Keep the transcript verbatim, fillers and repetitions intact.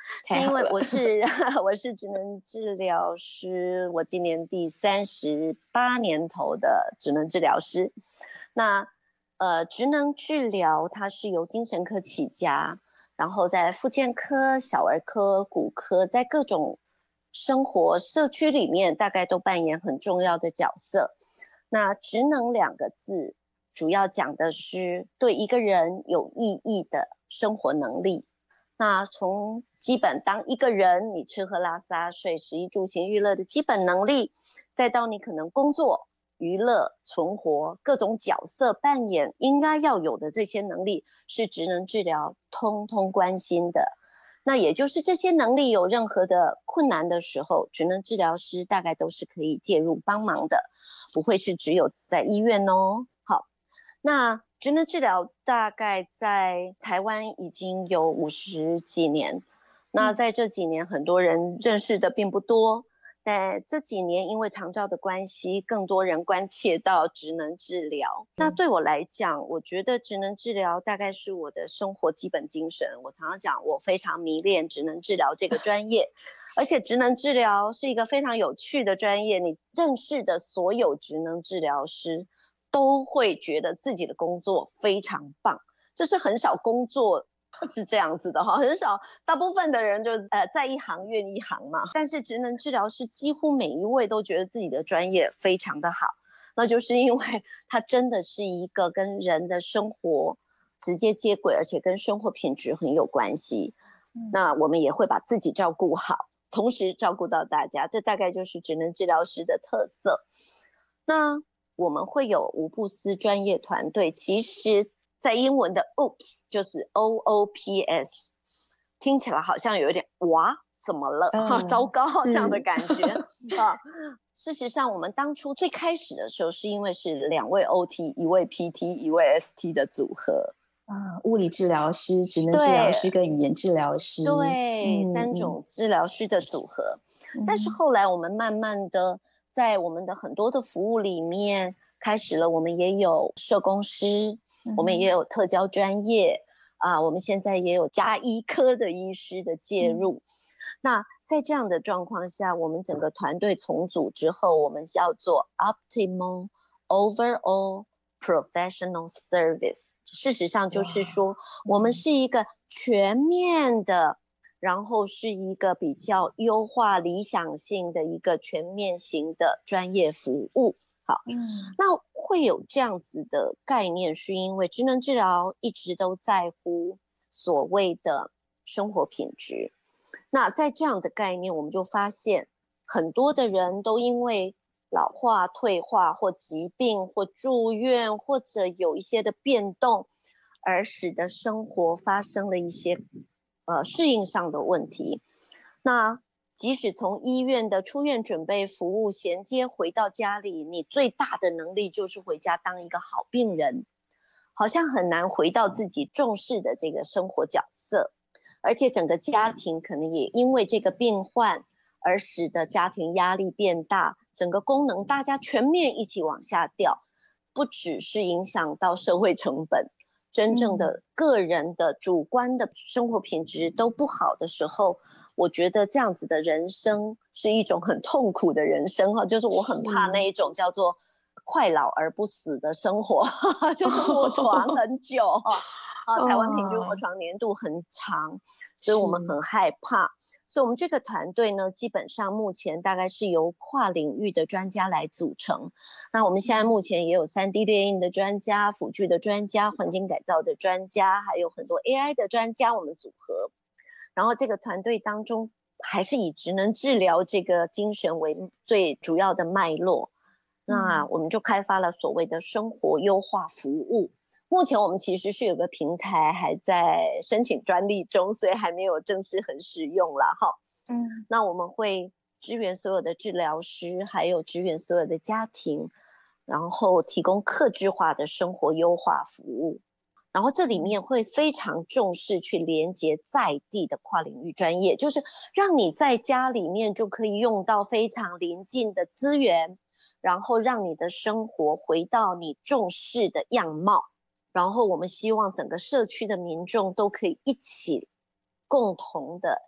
是因为太好了。 我是我是职能治疗师，我今年第三十八年头的职能治疗师。那呃，职能治疗它是由精神科起家，然后在复健科、小儿科、骨科，在各种生活社区里面，大概都扮演很重要的角色。那职能两个字，主要讲的是对一个人有意义的生活能力。那从基本当一个人你吃喝拉撒睡食衣住行娱乐的基本能力，再到你可能工作娱乐存活各种角色扮演应该要有的这些能力，是职能治疗通通关心的。那也就是这些能力有任何的困难的时候，职能治疗师大概都是可以介入帮忙的，不会是只有在医院哦。好，那职能治疗大概在台湾已经有五十几年，那在这几年很多人认识的并不多，但这几年因为长照的关系，更多人关切到职能治疗。那对我来讲，我觉得职能治疗大概是我的生活基本精神。我常常讲，我非常迷恋职能治疗这个专业，而且职能治疗是一个非常有趣的专业。你认识的所有职能治疗师都会觉得自己的工作非常棒，这是很少工作是这样子的哈，很少，大部分的人就呃在一行怨一行嘛。但是职能治疗师几乎每一位都觉得自己的专业非常的好，那就是因为它真的是一个跟人的生活直接接轨，而且跟生活品质很有关系。那我们也会把自己照顾好，同时照顾到大家，这大概就是职能治疗师的特色。那我们会有无布斯专业团队，其实在英文的 O P S 就是 O O P S， 听起来好像有一点哇怎么了、 嗯， 糟糕这样的是。 感觉啊。事实上我们当初最开始的时候是因为是两位 O T 一位 P T 一位 S T 的组合， 啊，物理治疗师、职能治疗对师跟语言治疗师。 对， 嗯嗯三种治疗师的组合。但是嗯后来我们慢慢的在我们的很多的服务里面开始了，我们也有社工师，我们也嗯有特教专业啊，我们现在也有家医科的医师的介嗯入。那在这样的状况下，我们整个团队重组之后，我们叫做 Optimal Overall Professional Service。事实上就是说，我们是一个全面的，然后是一个比较优化理想性的一个全面型的专业服务。好， 嗯那会有这样子的概念，是因为职能治疗一直都在乎所谓的生活品质。那在这样的概念，我们就发现很多的人都因为老化、退化或疾病或住院，或者有一些的变动，而使得生活发生了一些呃适应上的问题。那即使从医院的出院准备服务衔接回到家里，你最大的能力就是回家当一个好病人，好像很难回到自己重视的这个生活角色。而且整个家庭可能也因为这个病患而使得家庭压力变大，整个功能大家全面一起往下掉，不只是影响到社会成本，真正嗯的个人的主观的生活品质都不好的时候，我觉得这样子的人生是一种很痛苦的人生哈，就是我很怕那是。 一种叫做快老而不死的生活，就是卧床很久哈。啊，台湾平均卧哦， 床年度很长，所以我们是。 很害怕。所以我们这个团队呢，基本上目前大概是由跨领域的专家来组成。那我们现在目前也有 三 D 列印的专家、辅具的专家、环境改造的专家，还有很多 A I 的专家，我们组合。然后这个团队当中，还是以职能治疗这个精神为最主要的脉络。那嗯我们就开发了所谓的生活优化服务。目前我们其实是有个平台还在申请专利中，所以还没有正式很使用啦哈。 嗯那我们会支援所有的治疗师，还有支援所有的家庭，然后提供客制化的生活优化服务。然后这里面会非常重视去连接在地的跨领域专业，就是让你在家里面就可以用到非常临近的资源，然后让你的生活回到你重视的样貌。然后我们希望整个社区的民众都可以一起共同的